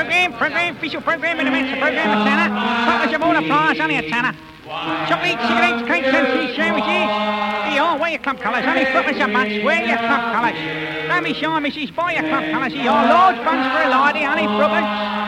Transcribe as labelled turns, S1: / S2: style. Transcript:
S1: Program, official program in the midst of program of Tanner. Fuckers of all the prize, only a Tanner. Chocolate, cigarettes, cakes and tea sandwiches. Here, wear your club colours, only footers a bunch, wear your club colours. Don't be shy, missus, buy your club colours here. Large buns for a lady, honey, footers.